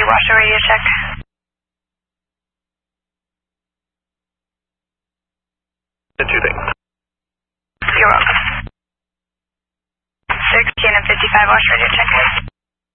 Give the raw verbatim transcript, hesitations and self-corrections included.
washer radio check. Two things. You're welcome. sixteen and fifty-five wash radio check.